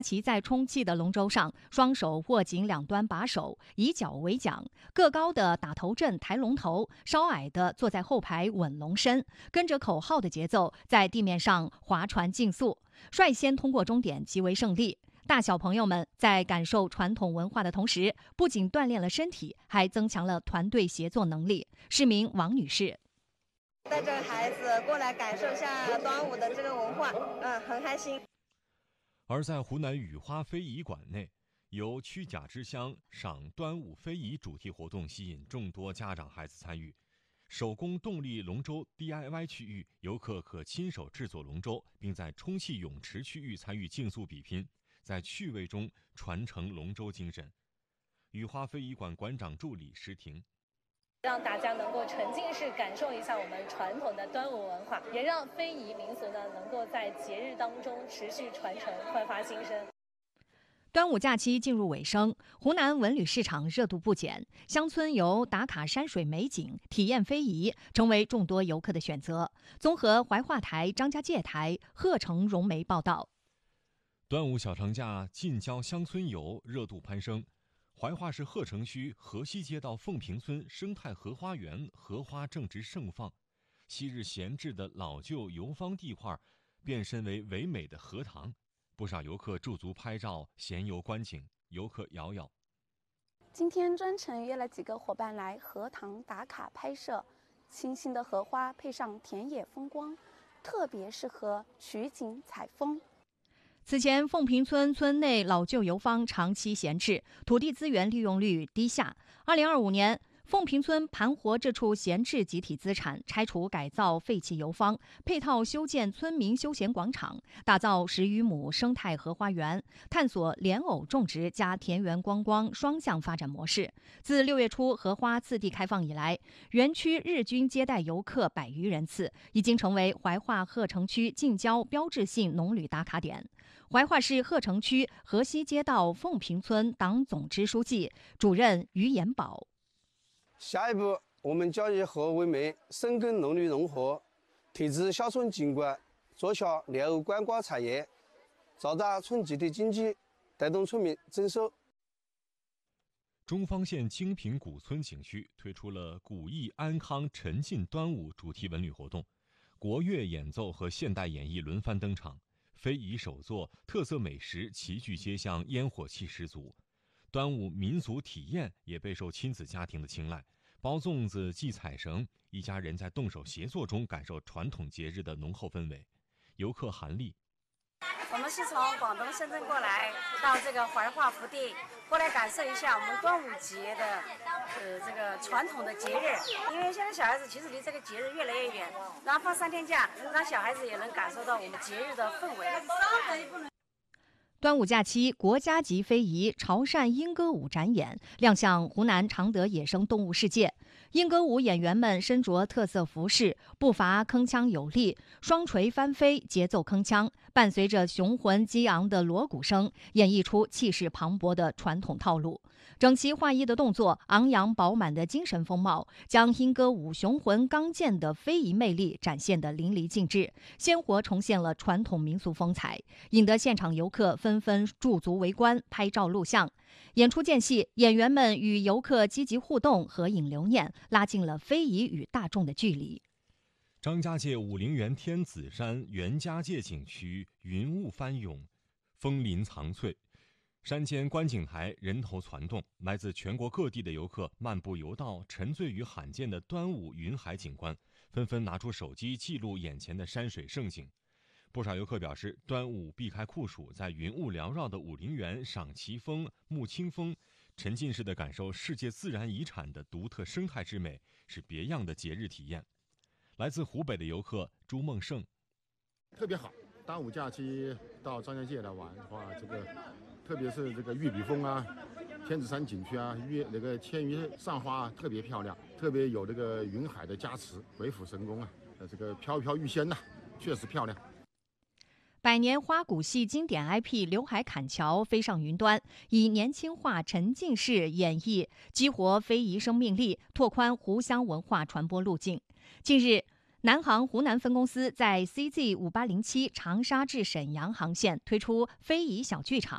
骑在充气的龙舟上，双手握紧两端把手，以脚为桨，个高的打头阵抬龙头，稍矮的坐在后排稳龙身，跟着口号的节奏在地面上划船竞速，率先通过终点即为胜利。大小朋友们在感受传统文化的同时，不仅锻炼了身体，还增强了团队协作能力。市民王女士带着孩子过来感受一下端午的这个文化，很开心。 而在湖南雨花非遗馆内，由曲甲之乡赏端午非遗主题活动吸引众多家长孩子参与。手工动力龙舟 DIY 区域，游客可亲手制作龙舟，并在充气泳池区域参与竞速比拼，在趣味中传承龙舟精神。雨花非遗馆馆长助理石婷， 让大家能够沉浸式感受一下我们传统的端午文化，也让非遗民俗呢能够在节日当中持续传承，焕发新生。 端午假期进入尾声，湖南文旅市场热度不减，乡村游、打卡山水美景、体验非遗成为众多游客的选择。综合怀化台、张家界台、鹤城融媒报道， 端午小长假近郊乡村游热度攀升。怀化市鹤城区河西街道凤坪村生态荷花园荷花正值盛放，昔日闲置的老旧游坊地块变身为唯美的荷塘。不少游客驻足拍照闲游观景。游客瑶瑶， 今天专程约了几个伙伴来荷塘打卡拍摄，清新的荷花配上田野风光，特别适合取景采风。 此前，凤坪村村内老旧游坊长期闲置，土地资源利用率低下。2025年，凤坪村盘活这处闲置集体资产，拆除改造废弃游坊，配套修建村民休闲广场，打造10余亩生态荷花园，探索莲藕种植加田园观光双向发展模式。自6月初荷花次第开放以来，园区日均接待游客100余人次，已经成为怀化鹤城区近郊标志性农旅打卡点。怀化市鹤城区河西街道凤坪村党总支书记、主任于延宝。 下一步，我们将以荷为媒，深耕农旅农合，提质乡村景观，做强莲藕观光产业，造大村集体经济，带动村民增收。 中方县精平古村景区推出了古意安康沉浸端午主题文旅活动，国乐演奏和现代演绎轮番登场，非遗手作、特色美食齐聚街巷，烟火气十足。端午民俗体验也备受亲子家庭的青睐，包粽子、系彩绳，一家人在动手协作中感受传统节日的浓厚氛围。游客韩丽， 我们是从广东深圳过来，到这个怀化福地过来感受一下我们端午节的这个传统的节日。因为现在小孩子其实离这个节日越来越远，然后放3天假，让小孩子也能感受到我们节日的氛围。 端午假期，国家级非遗潮汕莺歌舞展演亮相湖南常德野生动物世界。莺歌舞演员们身着特色服饰，步伐铿锵有力，双锤翻飞，节奏铿锵，伴随着雄浑激昂的锣鼓声，演绎出气势磅礴的传统套路。整齐划一的动作，昂扬饱满的精神风貌，将莺歌舞雄浑刚健的非遗魅力展现得淋漓尽致，鲜活重现了传统民俗风采，引得现场游客纷纷驻足围观、拍照录像。演出间隙，演员们与游客积极互动、合影留念，拉近了非遗与大众的距离。 张家界武陵源天子山袁家界景区云雾翻涌，枫林藏翠，山间观景台人头攒动，来自全国各地的游客漫步游道，沉醉于罕见的端午云海景观，纷纷拿出手机记录眼前的山水盛景。不少游客表示，端午避开酷暑，在云雾缭绕的武陵源赏奇峰、沐清风，沉浸式的感受世界自然遗产的独特生态之美，是别样的节日体验。来自湖北的游客朱梦胜， 特别好。端午假期到张家界来玩的话，特别是这个玉笔峰啊、天子山景区啊、那个千鱼上花特别漂亮，特别有这个云海的加持，鬼斧神工啊，这个飘飘欲仙呐，确实漂亮。 百年花鼓戏经典 IP《刘海砍樵》飞上云端，以年轻化、沉浸式演绎，激活非遗生命力，拓宽湖湘文化传播路径。近日， 南航湖南分公司在 CZ5807长沙至沈阳航线推出非遗小剧场。